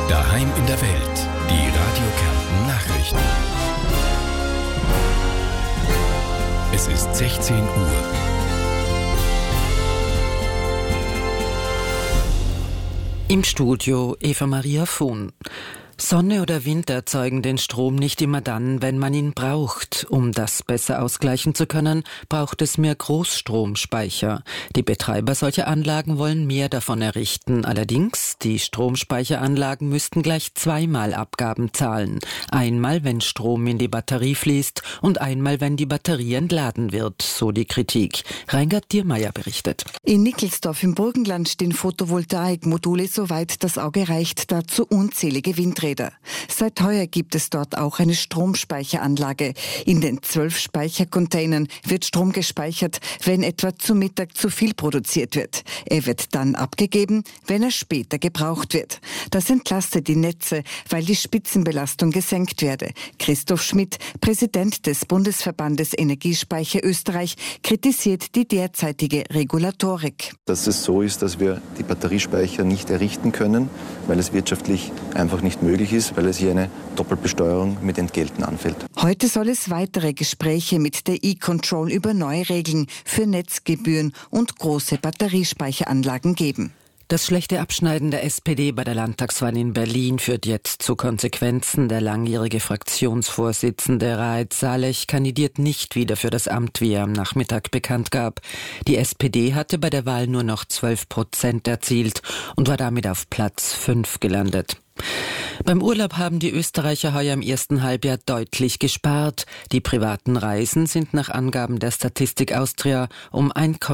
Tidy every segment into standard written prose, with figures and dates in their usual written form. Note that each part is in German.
Daheim in der Welt. Die Radio Kärnten Nachrichten. Es ist 16 Uhr. Im Studio Eva-Maria Fuhn. Sonne oder Wind erzeugen den Strom nicht immer dann, wenn man ihn braucht. Um das besser ausgleichen zu können, braucht es mehr Großstromspeicher. Die Betreiber solcher Anlagen wollen mehr davon errichten. Allerdings, die Stromspeicheranlagen müssten gleich zweimal Abgaben zahlen. Einmal, wenn Strom in die Batterie fließt und einmal, wenn die Batterie entladen wird, so die Kritik. Reingard Diermeier berichtet. In Nickelsdorf im Burgenland stehen Photovoltaikmodule, soweit das Auge reicht, dazu unzählige Windräder. Seit heuer gibt es dort auch eine Stromspeicheranlage. In den 12 Speichercontainern wird Strom gespeichert, wenn etwa zu Mittag zu viel produziert wird. Er wird dann abgegeben, wenn er später gebraucht wird. Das entlastet die Netze, weil die Spitzenbelastung gesenkt werde. Christoph Schmidt, Präsident des Bundesverbandes Energiespeicher Österreich, kritisiert die derzeitige Regulatorik. Dass es so ist, dass wir die Batteriespeicher nicht errichten können, weil es wirtschaftlich einfach nicht möglich ist, weil es hier eine Doppelbesteuerung mit Entgelten anfällt. Heute soll es weitere Gespräche mit der E-Control über neue Regeln für Netzgebühren und große Batteriespeicheranlagen geben. Das schlechte Abschneiden der SPD bei der Landtagswahl in Berlin führt jetzt zu Konsequenzen. Der langjährige Fraktionsvorsitzende Raed Saleh kandidiert nicht wieder für das Amt, wie er am Nachmittag bekannt gab. Die SPD hatte bei der Wahl nur noch 12% erzielt und war damit auf Platz 5 gelandet. Beim Urlaub haben die Österreicher heuer im ersten Halbjahr deutlich gespart. Die privaten Reisen sind nach Angaben der Statistik Austria um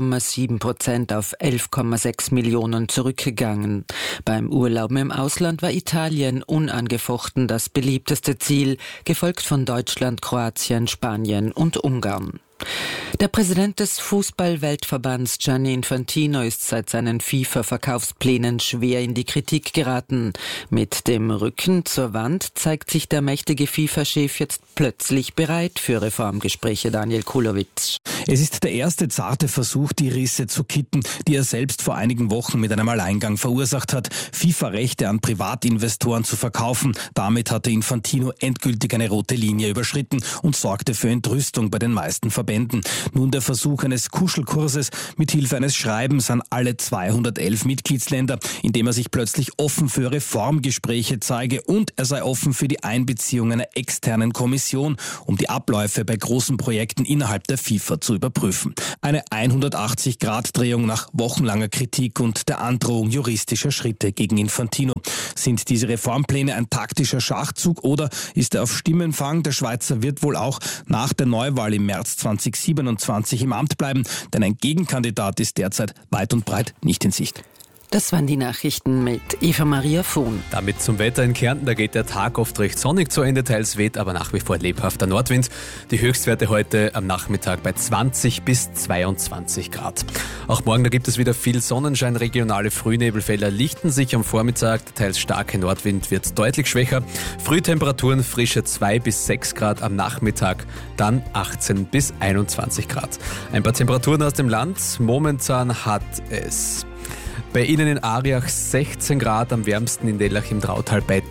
1,7% auf 11,6 Millionen zurückgegangen. Beim Urlauben im Ausland war Italien unangefochten das beliebteste Ziel, gefolgt von Deutschland, Kroatien, Spanien und Ungarn. Der Präsident des Fußball-Weltverbands Gianni Infantino ist seit seinen FIFA-Verkaufsplänen schwer in die Kritik geraten. Mit dem Rücken zur Wand zeigt sich der mächtige FIFA-Chef jetzt plötzlich bereit für Reformgespräche. Daniel Kulowitsch. Es ist der erste zarte Versuch, die Risse zu kitten, die er selbst vor einigen Wochen mit einem Alleingang verursacht hat, FIFA-Rechte an Privatinvestoren zu verkaufen. Damit hatte Infantino endgültig eine rote Linie überschritten und sorgte für Entrüstung bei den meisten Verbänden. Nun der Versuch eines Kuschelkurses mit Hilfe eines Schreibens an alle 211 Mitgliedsländer, in dem er sich plötzlich offen für Reformgespräche zeige und er sei offen für die Einbeziehung einer externen Kommission, um die Abläufe bei großen Projekten innerhalb der FIFA zu überprüfen. Eine 180-Grad-Drehung nach wochenlanger Kritik und der Androhung juristischer Schritte gegen Infantino. Sind diese Reformpläne ein taktischer Schachzug oder ist er auf Stimmenfang? Der Schweizer wird wohl auch nach der Neuwahl im März 2027 im Amt bleiben, denn ein Gegenkandidat ist derzeit weit und breit nicht in Sicht. Das waren die Nachrichten mit Eva-Maria Fuhn. Damit zum Wetter in Kärnten, da geht der Tag oft recht sonnig zu Ende, teils weht aber nach wie vor lebhafter Nordwind. Die Höchstwerte heute am Nachmittag bei 20 bis 22 Grad. Auch morgen, da gibt es wieder viel Sonnenschein, regionale Frühnebelfelder lichten sich am Vormittag, der teils starke Nordwind wird deutlich schwächer. Frühtemperaturen frische 2 bis 6 Grad am Nachmittag, dann 18 bis 21 Grad. Ein paar Temperaturen aus dem Land, momentan hat es bei Ihnen in Ariach 16 Grad, am wärmsten in Dellach im Drautal bei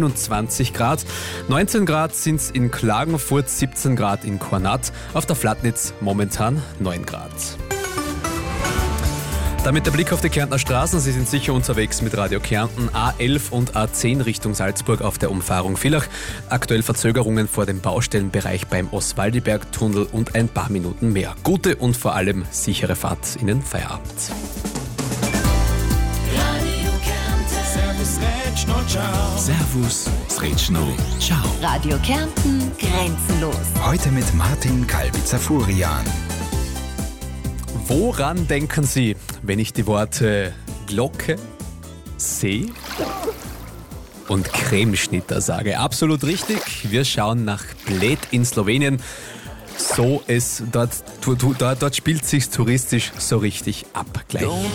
21 Grad. 19 Grad sind es in Klagenfurt, 17 Grad in Kornat, auf der Flatnitz momentan 9 Grad. Damit der Blick auf die Kärntner Straßen. Sie sind sicher unterwegs mit Radio Kärnten, A11 und A10 Richtung Salzburg auf der Umfahrung Villach. Aktuell Verzögerungen vor dem Baustellenbereich beim Oswaldiberg-Tunnel und ein paar Minuten mehr. Gute und vor allem sichere Fahrt in den Feierabend. Servus, Sretschno, ciao. Radio Kärnten grenzenlos. Heute mit Martin Kalbitzer-Furian. Woran denken Sie, wenn ich die Worte Glocke, See und Cremeschnitter sage? Absolut richtig. Wir schauen nach Bled in Slowenien. Dort spielt sich's touristisch so richtig ab. Gleich